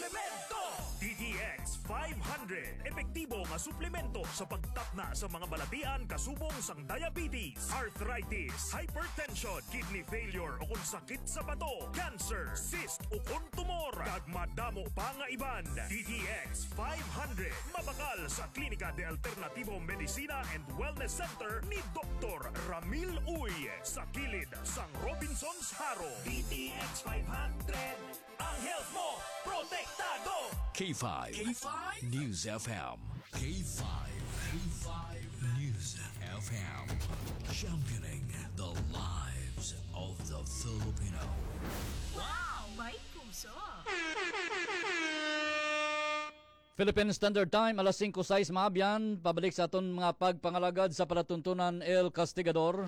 suplemento. DDX 500, epektibo nga suplemento sa pagtapna sa mga balatian kasubong sang diabetes, arthritis, hypertension, kidney failure o kung sakit sa bato, cancer, cyst o kung tumor, kag madamo pa nga iban. DDX 500, mabakal sa Klinika de Alternativo Medicina and Wellness Center ni Dr. Ramil Uy sa kilid sang Robinson's Haro. DDX 500, ang health mo protektado. K5 News FM. K5 News FM. Championing the lives of the Filipino. Wow! May puso! Philippine Standard Time, alas 5:06 maabyan. Pabalik sa aton mga pagpangalagad sa palatuntunan El Castigador.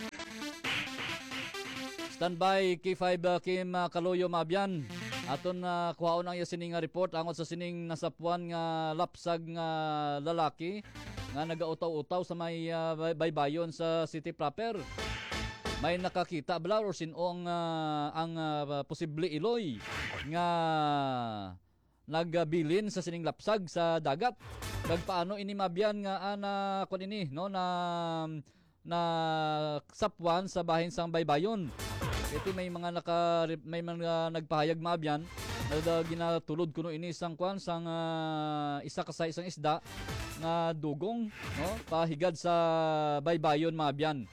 Standby K5 Kim Kaloyo maabyan. Aton kuhaon ang sining report angot sa sining nasapuan nga lapsag nga lalaki nga nagautaw-utaw sa may baybayon sa city proper. May nakakita bala or sino ang posible iloy nga nagabilin sa sining lapsag sa dagat. Kag paano ini mabyan nga kun ini no na sapwan sa bahin sang baybayon. Iti may mga nagpahayag mabyan na ginatulod kuno ini sang sang isa ka sa isang isda nga dugong no pahigad sa baybayon mabyan.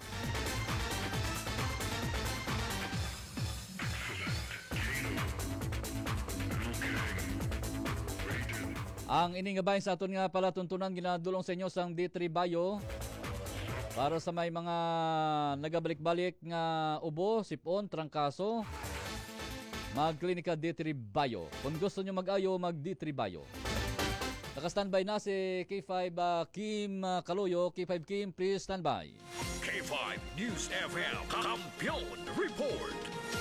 Ang ini nga bahin sa aton nga palatuntunan ginadulong sa inyo sang D3 Bayo. Para sa may mga nagabalik-balik nga ubo, sipon, trangkaso, mag-klinika D3 Bayo. Kung gusto nyo mag-ayo, mag-D3 Bayo. Naka-standby na si K5 Kim Kaloyo. K5 Kim, please standby. K5 News FM. Kampiyon Report.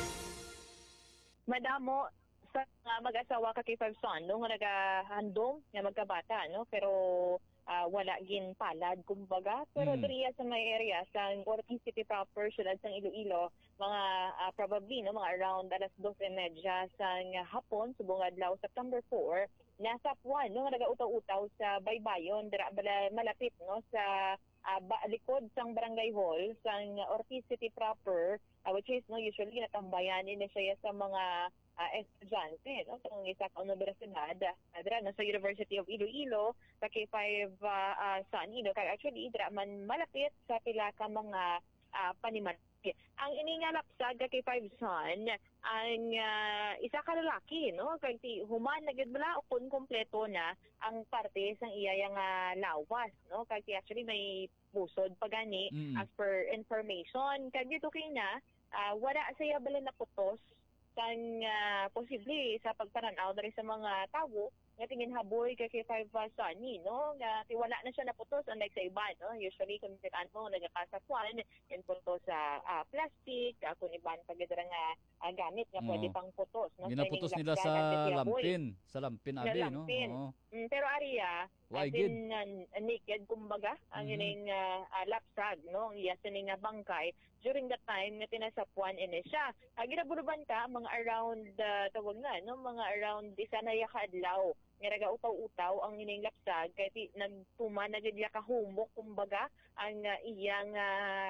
Madamo sa mag-asawa ka K5 son, no, nga nagahandom nga magkabata, no, pero wala gin palad kumbaga, pero diriya sa may area sa Ortiz City proper syudad sang Iloilo, mga probably no mga around alas 12:30 sang hapon subong adlaw September 4 nasa puwan no nagautaw-utaw sa baybayon dira malapit no sa likod sang barangay hall sang Ortiz City proper, which is no usually natambayan ni siya sa mga estudyante, no? Itong isa ka universidad, dira no, sa University of Iloilo, sa K5 San, kaya actually, dira man malapit sa pila ka mga paniman. Ang iningalapsag ka K5 San, ang isa ka lalaki, no? Kaya human na gid bala o kung kompleto na ang parte sang iya nga lawas, no? Kaya actually may pusod pagani as per information. Kaya dito kina, wala saya bala na putos sang posible sa pagparanaw dari sa mga tawo nga tingin haboy kay K5 Sunny, no, nga tiwala na siya naputos unlike sa iba, no, usually kung tikaan mo nagkasakwan yan punto sa plastic, kung iban pagdara nga gamit nga pwede pang putos, no, ginaputos nila sa lampin abi, no. Pero ariya din naked kumbaga ang ining lapsag, no, ang iya sining bangkay during that time nga tinasapuan ini siya. Ginaburuban ka mga around tawag nga, no, mga around isa na ya kadlaw nga nagautaw-utaw ang ining lapsag kay nagtuma na gid ka humok kumbaga ang iyang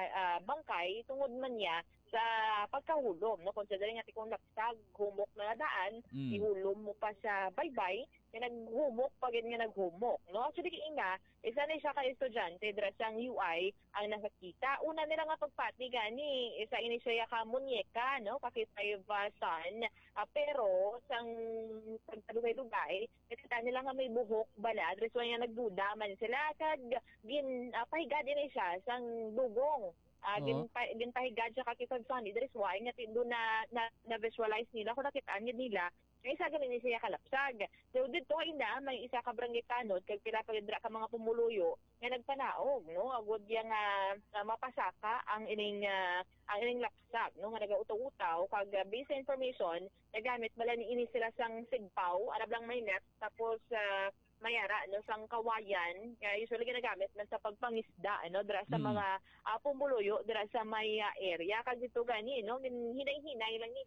bangkay tungod man niya sa pagkahulom, no, considering nga kung lapsag humok na daan, ihulom mo pa sa baybay, kaya naghumok pa gid nga naghumok, no. Actually kinga isa na siya ka estudyante dira sang UI ang nakakita. Una nila nga pagpati gani isa ini siya ka munyeka, no, K5 Son, pero sang pagdugay-dugay kita nila nga may buhok bala, dres nga nagduda man sila kag pahigad ini siya sang dugong. Ginpahigad siya K5 Son, there is why nga tindo na visualize nila kung nakitaan nila kaya isa ganin siya kalapsag. So dito ina may isa ka barangay tanod kag pila pa dira ka mga pumuluyo nga nagpanaog, no, agud yang mapasaka ang ining lapsag, no, nga nagautaw-utaw kag based sa information nagamit bala ni ini sila sang sigpaw arab lang may net tapos mayara no sang kawayan usually ginagamit man sa pagpangisda ano dira sa mga pumuluyo dira sa may area kag dito gani no hinay-hinay lang nila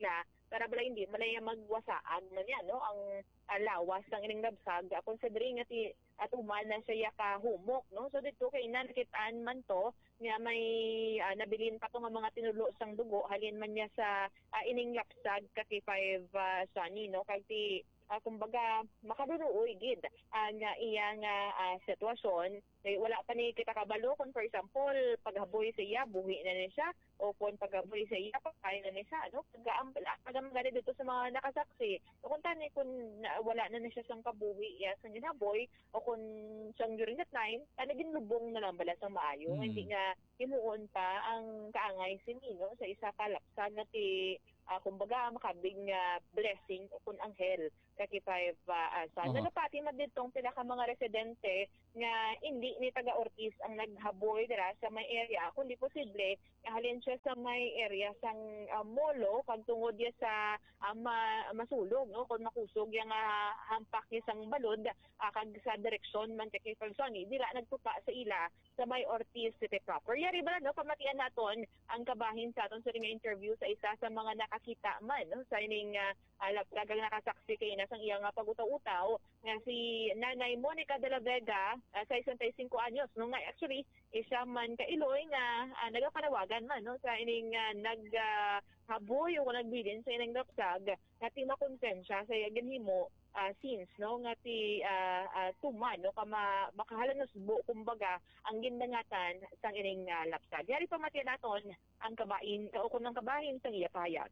para bala hindi malaya magwasaan na niya no ang lawas ng ining labsag considering at uman na siya kahumok no. So dito kay nakitaan man to nga may nabilin pa to nga mga tinulo sang dugo halin man niya sa ining lapsag kati 5 sunny no kay ti kumbaga makaduruoy gid ang iyang sitwasyon wala pa ni kita kabalo kung for example paghaboy sa iya buhi na ni siya o kung paghaboy sa iya pagkain na ni siya no pagam dito sa mga nakasaksi o kung tani kung wala na ni siya sang kabuhi sa ginaboy o kung siyang during that time tanagin lubong na lang bala sa maayo hindi nga himuon pa ang kaangay sinino sa isa ka lapsag na ti kumbaga makabing blessing o kung anghel kaki 5 son. Nalapati man ditong pila ka mga residente nga hindi ni taga Ortiz ang naghaboy dira sa may area kundi posible halin siya sa may area sang molo kag tungod ya sa masulog no kung makusog yang hampak niya sang balod kag sa direksyon man kay Falsoni dila nagtupa sa ila sa may Ortiz City proper. Yari ba no pamatian naton ang kabahin sa aton sa ring interview sa isa sa mga nakakita man no sa ining lapsagang nakasaksi kay na sang iyang pagutaw-utaw nga si Nanay Monica de la Vega 65 anyos no nga actually isa man ka Iloy nga nagapanawagan man no sa ining naghaboy o nagbilin sa ining lapsag nga ti makonsensya sa ginhimo since no nga ti tuman no makahalanosbo kumbaga ang gindangatan sang ining lapsag. Yari pamatian naton ang kabahin kaukon ng kabahin sang iya pahayag.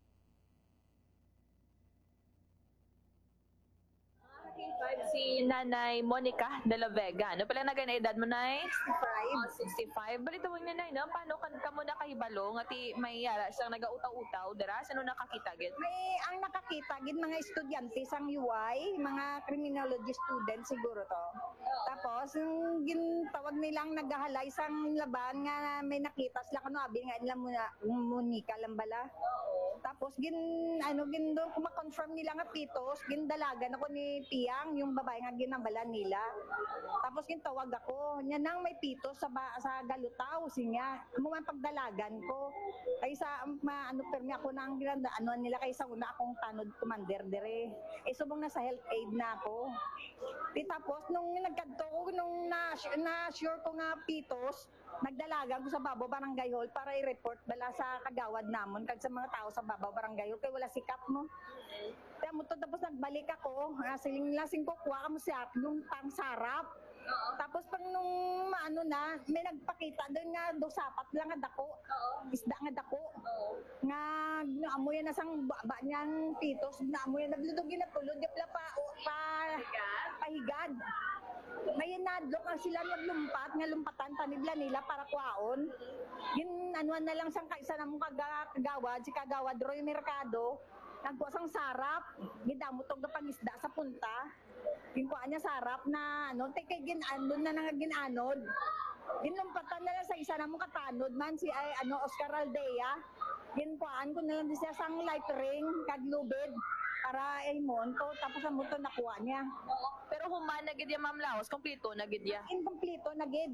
Si Nanay Monica de la Vega. Ano pala na edad mo, Nay? 65. 65. Balito mo Nay, no? Paano ka mo nakahibalo? Ngati may yara siyang nagautaw-utaw. Dara, saan nakakita gid? Ang nakakita gid mga estudyante sang UI, mga criminology student siguro to. Tapos, yung gintawag nilang naghahalay sang laban nga may nakita sila kano abi nga nila Monica Lambala. Tapos do kuma-confirm nila nga pitos, gindalagan ako ni Piang, yung babae nga ginambalan nila. Tapos gintawag ako, nya nang may pitos sa galutaw sinya. Amo man pagdalagan ko. Ay sa permi ako nang nila kaysa una akong tanod commander dire. Subong na sa health aid na ako. Tapos nung nagkadto ko nung na sure ko nga pitos, nagdalagan ko sa Babaw Barangay Hall para i-report bala sa kagawad namon kag sa mga tao sa Babaw Barangay Hall kay wala sikap mo. Tapos nagbalik ako, siling-lasing ko kuha ka mo siya nung pangsarap. Tapos pang nung may nagpakita doon nga sapat lang nga dako. Isda nga dako. Nga naamoy na sang ba niyang pitos, naamoy na nagludog ginatulod ya pahigad. May nadlok ang sila naglumpat nga lumpatan panidla nila para kuhaon. Na lang sang kaisa na mong kagawad, si Kagawad Roy Mercado, nagkuha sang sarap, gidamutog na pangisda sa punta. Ginkuha niya sarap na kay ginanod na ginanod. Ginlumpatan na lang sa isa na mong katanod man si Oscar Aldea. Ginkuhaan ko na lang siya sang light ring, kaglubid. Para monto tapos ang monto nakuha niya. Pero human na gid ya Ma'am Laos, kompleto na gid ya. Inkompleto na gid.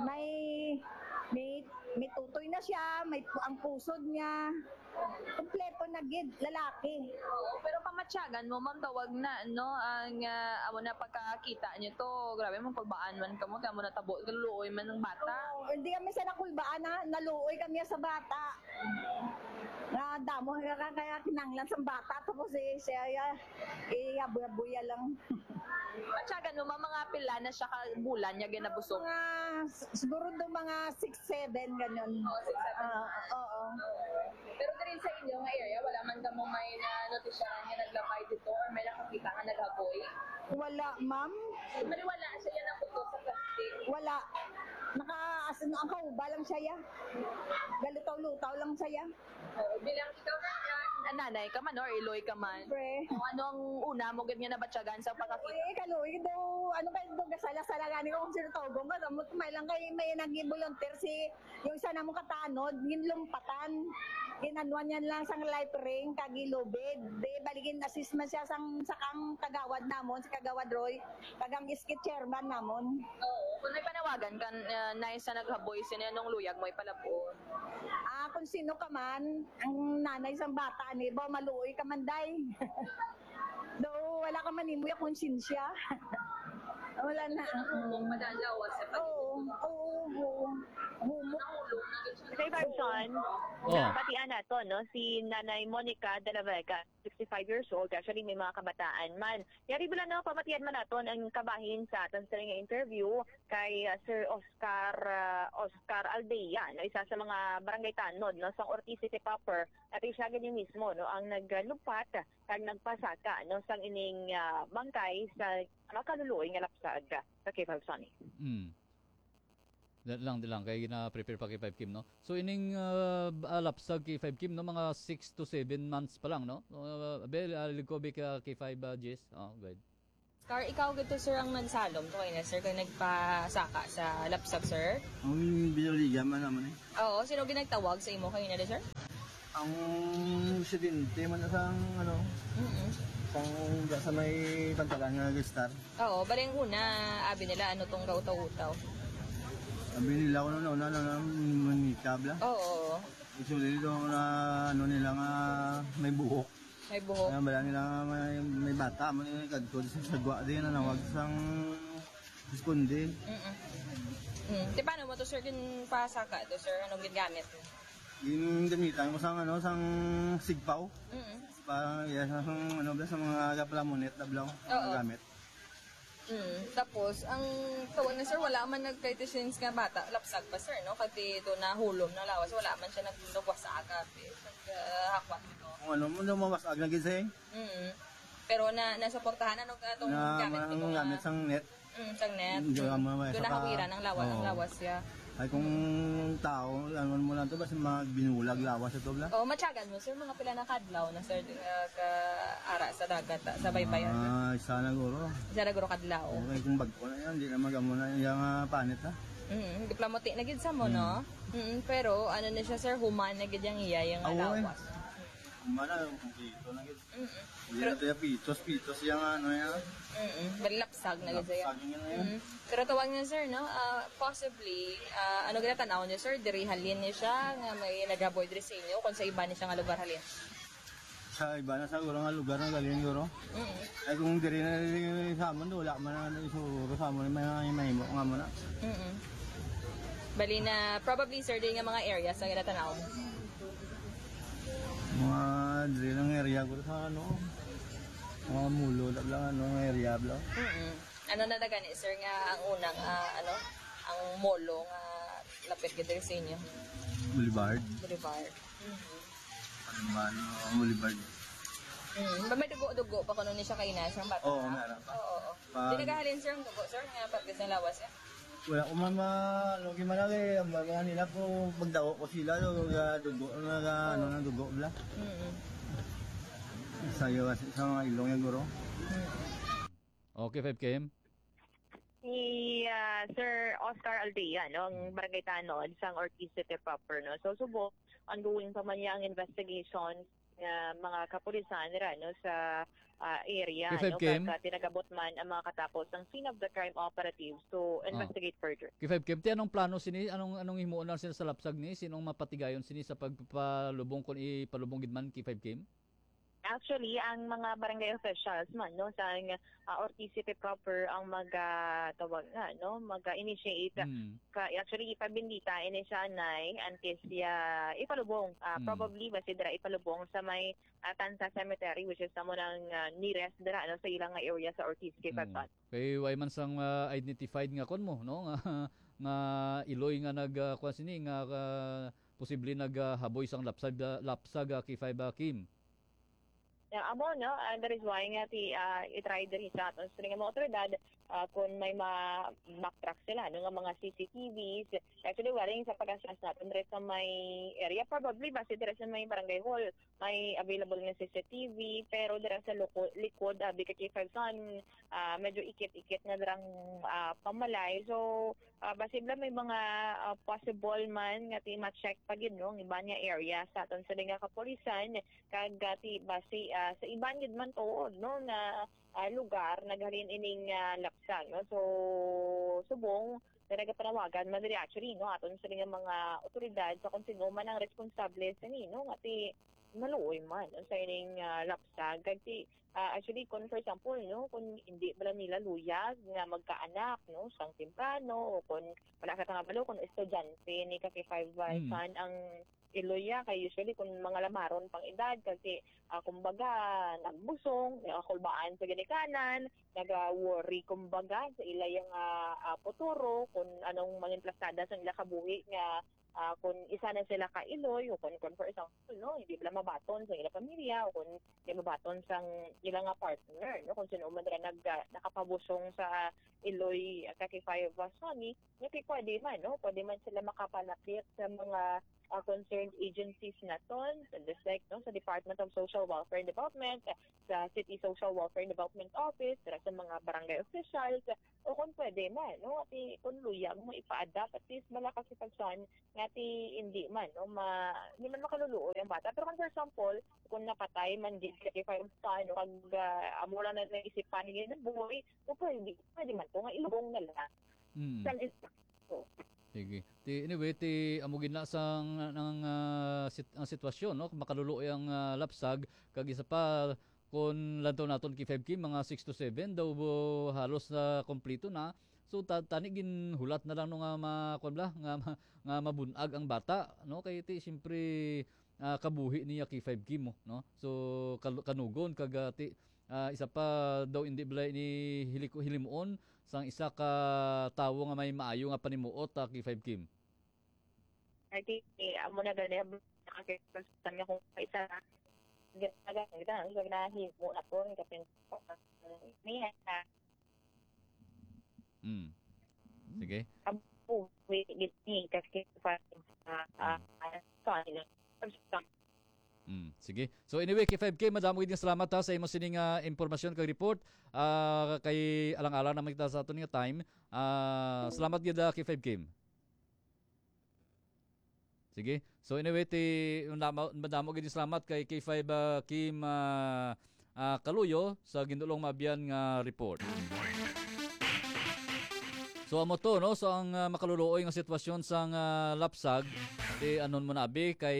May tutoy na siya, may ang pusod niya. Kompleto na gid, lalaki. Pero pamatyagan mo Ma'am tawag na ang amo na pagkakita niyo to. Grabe man kulbaan man kamo na tabo luoy man ng bata. Hindi kami sa nakulbaan naluoy kami sa bata. Na damo kaya kinanglan sa bata tapos siya buya lang. Matyagan mo mga pila na siya ka bulan niya ginabusog. Siguro do mga 6-7 ganyan. Oo. Pero din sa inyo nga area wala man kamo may notisyahan nga naglapay dito or may nakakita nga naghaboy? Wala, ma'am. Wala siya na puto sa plastic. Wala. Ang kauba lang siya. Galutaw-lutaw lang siya. Bilang ikaw nanay ka man or Iloy ka man. Pre. Ano ang una mo gid nga nabatyagan sa pagkakita? Kaloy daw gasala-sala gani ko kung sino tawgon ka. May lang kay may nag-volunteer yung isa na mo katanod, ginlumpatan. Ginanuan niya lang sang light ring kagilubid. Baligin assist man siya sakang kagawad namon, si Kagawad Roy, kagang iskit chairman namon. Kung may panawagan kan nice na naghaboy sino nung luyag mo ipalapon. Kung kung sino ka man, ang nanay sang bata ni ba maluoy ka man day. Do wala ka man imo ya konsensya. Wala na. Kung madalawas sa Oo. Kay Barbson, Oh. nabatian nato, no? Si Nanay Monica de la Vega, 65 years old. Actually, may mga kabataan man. Yari bila na, pamatian man nato ang kabahin sa aton sa nga interview kay Sir Oscar Aldea, no? Isa sa mga barangay tanod, no? Sa Ortiz City Proper. At siya ganyan mismo, no? Ang naglupat kag nagpasaka, no? Sang ining bangkay sa kaluluoy nga lapsag sa K5 Sonny. Dilang kay gina-prepare pa kay 5 Kim, no? So ining lapsag kay 5 Kim, no, mga 6 to 7 months pa lang, no? Abel likobi ka kay 5 Jess. Oh, good. Scar, ikaw gito sir ang nagsalom to kay na sir kay nagpasaka sa lapsag sir. Ang binaliga man naman eh. Oo, sino ginagtawag sa imo kay na sir? Ang presidente man na sang ano, sa may pantalan nga nag-star. Oo, bali ang una, abi nila ano tong gautaw-utaw. Sabi nila ko na manikab lang. Oo. Gusto nila na ano nila nga may buhok. May buhok. Kaya bala nila nga may bata, may kadtod sa sagwa din na nawag sang responde. Di paano mo to sir kin pasaka to sir? Anong gingamit? Yung gamitan mo sang ano, sang sigpaw. Parang sang ano sa mga kaplamonet na blang gamit. Tapos, ang tawag na sir, wala man nag-kritisins nga bata, lapsag pa sir, no? Kasi ito nahulom na lawas, wala man siya nagluwas sa agap, naghakwat ito. Kung ano mo mawasag na gising. Pero nasuportahan, anong itong gamit ito? Ang gamit sang net. Sang net. Doon nahawiran ang lawas siya. Ay kung tao, ano mo lang to basta magbinulag lawas ito bla. Matyagan mo sir, mga pila na kadlaw na sir, ka-ara sa dagat, sa baybayan. Isa na guro. Isa na guro kadlaw. Okay, kung bagko na yan, hindi na magamo na yung panit ha. Diplomatic na gid sa mo, no? Pero ano na siya sir, human na gid yung iya, yung lawas. Mana yung dito na gid. Hindi na tayo pitos yung ano yan. Lapsag na gid siya. Pero tawag niya sir, no? Possibly, ano gina tanaw niya sir, diri halin niya siya nga may nagaboy diri sa inyo kung sa iba niya siya nga lugar halin. Sa iba na sa nga lugar na galing guro. Ay kung diri na sa amon wala man na isuro sa amon may mahimo nga mo na. Bali na probably sir din nga mga areas na gina tanaw. Mga diri ng area ko sa ano. Mga mulo lang ano area bla. Ano na gani sir nga ang unang ano ang molo nga lapit gid sa inyo. Boulevard. Ano man Boulevard. Ba may dugo pa kuno ni siya kay na siyang bata. Oo, meron pa. Oo. Di nagahalin sir ang dugo sir nga pagkas ng lawas ya. Wala ko man ano gimalaki ang mga nila po pagdaw ko sila dugo ano ng dugo bla. Sayo sa mga ilong yung guro. Okay, 5 Kim. Si Sir Oscar Aldea, no, ang barangay tanod sa Ortiz City Proper, no. So subok ongoing pa man yang investigation mga kapulisan nila, no, sa area, no, kaya tinagabot man ang mga katapos ng scene of the crime operatives to investigate further. Kay 5 Kim, anong plano sini, anong himuon na sila sa lapsag ni, sinong mapatigayon sini sa pagpalubong kung ipalubong gid man kay 5 Kim? Actually, ang mga barangay officials man, no, sa Ortiz City Proper ang mag-tawag na, no, mag-initiate. Actually, ipabindita ini siya nay antes siya ipalubong. Probably basi dira ipalubong sa may Tansa Cemetery, which is samo ng nearest dira, no, sa ilang area sa Ortiz City Proper. Kay way man sang identified nga kon mo, no, nga iloy nga kuan sini nga posible naghaboy sang lapsag kay 5 Kim. Amo, no, that is why nga i-try din sa aton sa mga otoridad kung may backtrack sila, no, nga mga CCTVs. Actually, waring sa pag-assess natin rin sa may area, probably base dire sa may barangay hall, may available nga CCTV, pero dire sa likod, BKK5 son, medyo ikit-ikit na dirang pamalay. So, base may mga possible man nga ma-check pagid, no, ng iba niya area sa aton sa nga kapulisan, kag base sa iban gid man tuod, no, na lugar naghalin ining lapsag, no. So subong na nagapanawagan man diri actually no aton sa mga otoridad sa kung sino man ang responsable sa nino nga ti maluoy man sa ining lapsag kay actually kung for example no kung hindi bala nila luyag nga magkaanak no sang temprano o kung wala ka tangabalo kung estudyante ni kaki 5 son ang iloya kay usually kung mga lamaron pang edad kasi kumbaga nagbusong, nakakulbaan sa ginikanan, naga-worry kumbaga sa ilayang futuro kung anong mangintlasada sa nila kabuhi nga kung isa na sila kailoy o kung for example no hindi bala mabaton sa ilang pamilya o kung hindi mabaton sa ilang partner no kung sino man nakapabusong sa iloy kaki 5 soni pwede man no pwede man sila makapalapit sa mga concerned agencies naton just like no sa Department of Social Welfare and Development, sa City Social Welfare and Development Office, sa mga barangay officials o kung pwede man no at kung luyag mo ipa-adapt at least malakas ipagsan nga hindi man no hindi man makaluluoy ang bata pero kung for example kung napatay man din kay 5 son o kag amula na naisipan ni na buhay o pwede man ko nga ilubong na lang Sige. Anyway, amugin na sang ang sitwasyon no, makaluluoy ang lapsag kag isa pa kung lantaw naton kay 5 mga 6 to 7 daw halos na kompleto na. So tani gin hulat na lang no nga nga mabunag ang bata no kay siyempre kabuhi niya kay 5 mo no. So kanugon kag isa pa daw hindi bala ni hilimuon sang isa ka tawo nga may maayo nga panimuot kay 5 Kim. I think amo na gani nakakita niya kung isa ganda himo na po ng kapin niya. Sige. Apo wait gitni kasi sige. So anyway, kay 5K, madamo gid salamat sa imong sining impormasyon kag report. Kay alang-alang naman kita sa aton nga time. Salamat gid kay 5K. Sige. So anyway, madamo gid salamat kay K5 Kim Kaluyo sa gindulong mabiyan nga report. So amo to no, so ang makaluluoy nga sitwasyon sang lapsag anon mo nabi kay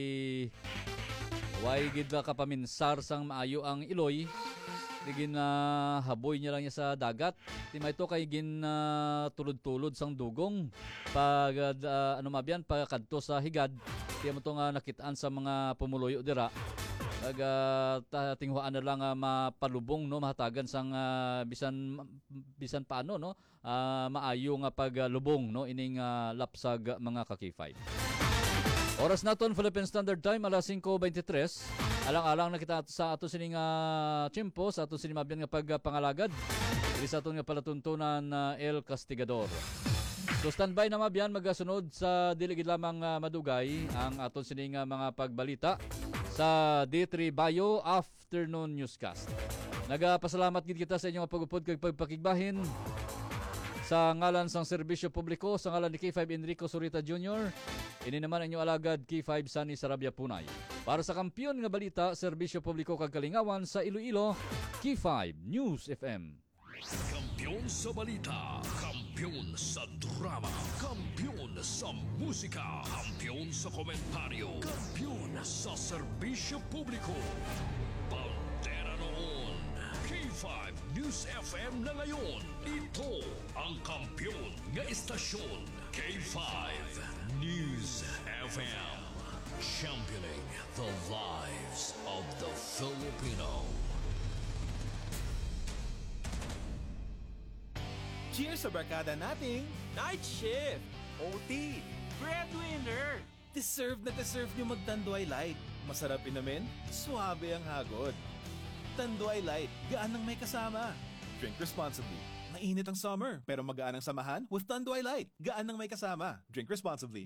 way gid ka paminsar sang maayo ang iloy digin haboy niya lang niya sa dagat ti may to kay gin tulod-tulod sang dugong pag mabiyan pagkadto sa higad ti mo to nga nakitaan sa mga pumuluyo dira pag tinghuan na lang mapalubong no mahatagan sang bisan paano no maayo nga paglubong no ining lapsag mga kakifay. Oras naton Philippine Standard Time alas 5:23. Alang-alang na kita sa ato sining tiyempo sa ato sining mabiyan nga pagpangalagad. Diri sa aton nga palatuntunan El Castigador. So standby na mabiyan magasunod sa dili gid lamang madugay ang aton sining mga pagbalita sa D3 Bayo Afternoon Newscast. Nagapasalamat gid kita sa inyong pag-upod kag pagpakigbahin. Sa ngalan sang serbisyo publiko, sa ngalan ni K5 Enrico Surita Jr., ini naman ang inyong alagad K5 Sunny Sarabia Punay. Para sa kampiyon nga balita, serbisyo publiko kag kalingawan sa Iloilo, K5 News FM. Kampiyon sa balita, kampiyon sa drama, kampiyon sa musika, kampiyon sa komentaryo, kampiyon sa serbisyo publiko. Pantera noon, K5 News FM na ngayon. Ito ang kampiyon nga istasyon, K5 News FM. Championing the lives of the Filipino. Cheers sa barkada nating Night Shift, OT, Breadwinner. Deserve na deserve nyo mag-Tanduay Light. Masarap inamin, suabe ang hagod. Tanduay Light, gaan ang may kasama. Drink responsibly. Mainit ang summer, pero magaan ang samahan with Tanduay Light. Gaan ang may kasama. Drink responsibly.